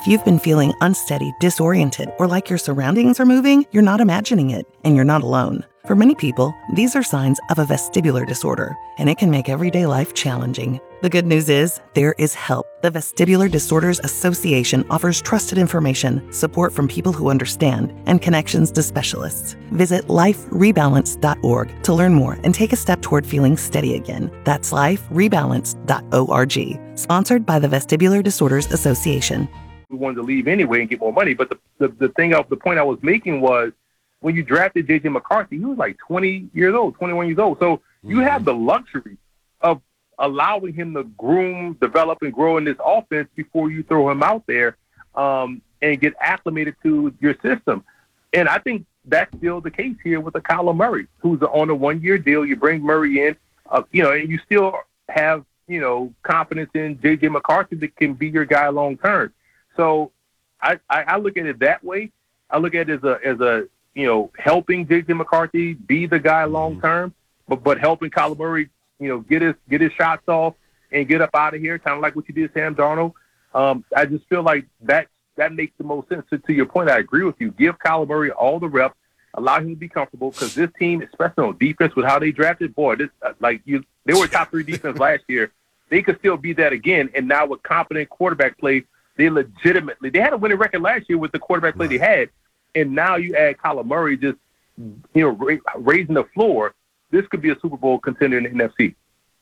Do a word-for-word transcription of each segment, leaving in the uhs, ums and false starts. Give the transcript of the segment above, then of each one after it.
If you've been feeling unsteady, disoriented, or like your surroundings are moving, you're not imagining it, and you're not alone. For many people, these are signs of a vestibular disorder, and it can make everyday life challenging. The good news is, there is help. The Vestibular Disorders Association offers trusted information, support from people who understand, and connections to specialists. Visit life rebalance dot org to learn more and take a step toward feeling steady again. That's life rebalance dot org. Sponsored by the Vestibular Disorders Association. We wanted to leave anyway and get more money. But the, the, the thing, of the point I was making was, when you drafted J J McCarthy, he was like twenty years old, twenty-one years old. So you mm-hmm. have the luxury of allowing him to groom, develop, and grow in this offense before you throw him out there um, and get acclimated to your system. And I think that's still the case here with the Kyler Murray, who's on a one-year deal. You bring Murray in, uh, you know, and you still have, you know, confidence in J J McCarthy that can be your guy long term. So I, I, I look at it that way. I look at it as a as a you know helping J J McCarthy be the guy long term, but but helping Kyler Murray you know get his get his shots off and get up out of here, kind of like what you did, Sam Darnold. Um, I just feel like that that makes the most sense. So to your point, I agree with you. Give Kyler Murray all the reps, allow him to be comfortable, because this team, especially on defense, with how they drafted, boy, this like you they were top three defense last year. They could still be that again, and now with competent quarterback play. They legitimately, they had a winning record last year with the quarterback play right. they had. And now you add Kyler Murray just, you know, ra- raising the floor. This could be a Super Bowl contender in the N F C.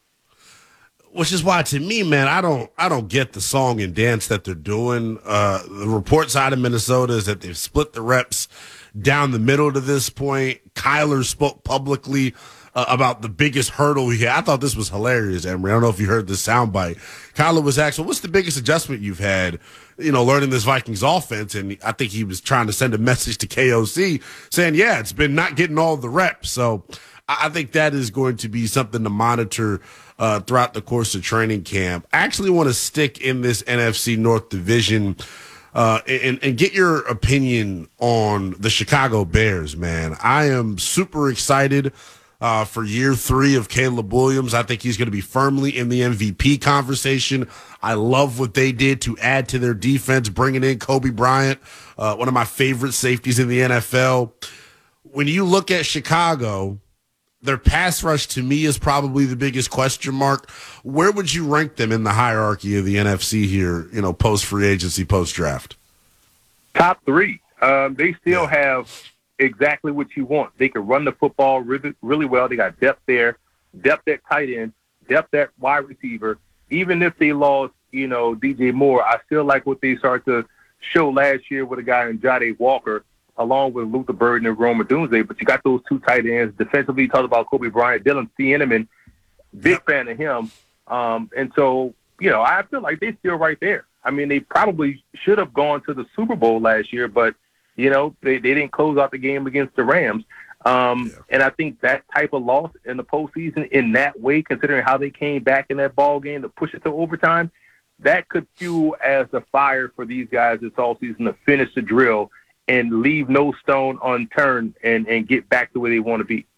Which is why, to me, man, I don't, I don't get the song and dance that they're doing. Uh, the reports out of Minnesota is that they've split the reps down the middle to this point. Kyler spoke publicly Uh, about the biggest hurdle he had. I thought this was hilarious, Emery. I don't know if you heard this soundbite. Kyler was asked, well, what's the biggest adjustment you've had, you know, learning this Vikings offense? And I think he was trying to send a message to K O C saying, yeah, it's been not getting all the reps. So I, I think that is going to be something to monitor uh, throughout the course of training camp. I actually want to stick in this N F C North division uh, and, and get your opinion on the Chicago Bears, man. I am super excited Uh, for year three of Caleb Williams. I think he's going to be firmly in the M V P conversation. I love what they did to add to their defense, bringing in Kobe Bryant, uh, one of my favorite safeties in the N F L. When you look at Chicago, their pass rush to me is probably the biggest question mark. Where would you rank them in the hierarchy of the N F C here, you know, post-free agency, post-draft? Top three. Um, they still yeah. have exactly what you want. They can run the football really, really well. They got depth there, depth at tight end, depth at wide receiver. Even if they lost, you know, D J Moore, I still like what they started to show last year with a guy in Jade Walker, along with Luther Burden and Roma Dunze. But you got those two tight ends. Defensively, you talked about Kobe Bryant, Dylan Thieneman, big fan of him. Um, and so, you know, I feel like they're still right there. I mean, they probably should have gone to the Super Bowl last year, but You know, they, they didn't close out the game against the Rams. Um, yeah. And I think that type of loss in the postseason in that way, considering how they came back in that ball game to push it to overtime, that could fuel as a fire for these guys this offseason to finish the drill and leave no stone unturned and, and get back to where they want to be.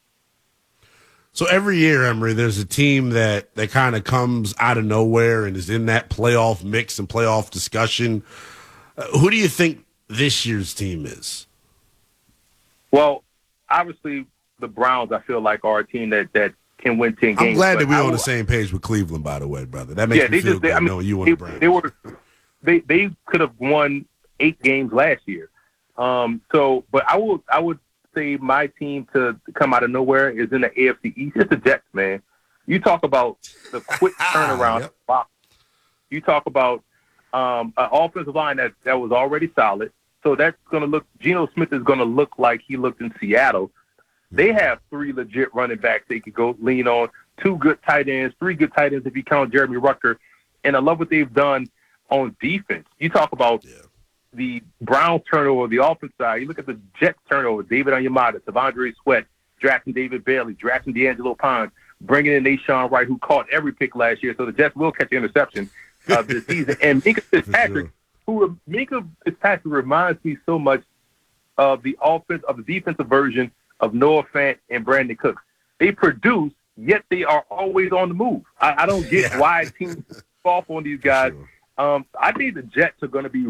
So every year, Emery, there's a team that, that kind of comes out of nowhere and is in that playoff mix and playoff discussion. Uh, who do you think this year's team is? Well, obviously the Browns, I feel like, are a team that, that can win ten games. I'm glad that we're on the same page with Cleveland, by the way, brother. That makes yeah, me they feel just, good they, I mean, knowing you want they, the Browns. They were, they they could have won eight games last year. Um, so, but I would I would say my team to come out of nowhere is in the A F C East. It's the Jets, man. You talk about the quick turnaround. Yep. You talk about um, an offensive line that, that was already solid. So that's going to look – Geno Smith is going to look like he looked in Seattle. They have three legit running backs they could go lean on, two good tight ends, three good tight ends if you count Jeremy Rucker. And I love what they've done on defense. You talk about yeah. the Browns turnover, the offense side. You look at the Jets turnover, David Onyemata, Tavondre Sweat, drafting David Bailey, drafting D'Angelo Pons, bringing in Nashawn Wright, who caught every pick last year. So the Jets will catch the interception uh, this season. And Minkah Fitzpatrick – who Minkah Fitzpatrick reminds me so much of the offense of the defensive version of Noah Fant and Brandon Cooks. They produce, yet they are always on the move. I, I don't get yeah. why teams fall on these guys. Sure. Um, I think the Jets are going to be